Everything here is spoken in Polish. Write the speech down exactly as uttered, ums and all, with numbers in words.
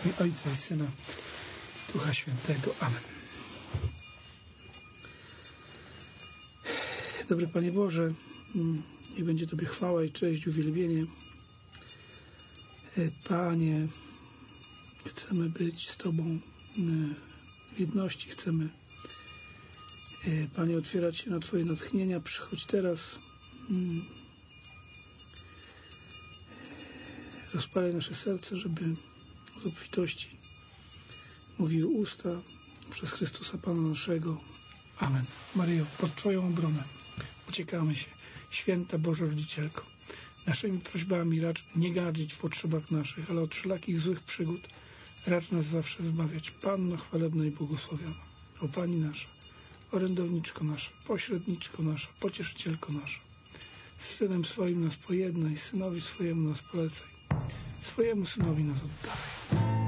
W imię Ojca i Syna, Ducha Świętego. Amen. Dobry Panie Boże, niech będzie Tobie chwała i cześć, uwielbienie. Panie, chcemy być z Tobą w jedności, chcemy, Panie, otwierać się na Twoje natchnienia. Przychodź teraz, rozpalaj nasze serce, żeby z obfitości mówiły usta przez Chrystusa Pana naszego. Amen. Maryjo, pod Twoją obronę uciekamy się. Święta Boża Rodzicielko, naszymi prośbami racz nie gardzić w potrzebach naszych, ale od wszelakich złych przygód racz nas zawsze wybawiać. Panno chwalebna i błogosławiona, o Pani nasza, orędowniczko nasza, pośredniczko nasza, pocieszycielko nasza, z Synem swoim nas pojednaj, Synowi swojemu nas polecaj, swojemu Synowi nas oddawaj.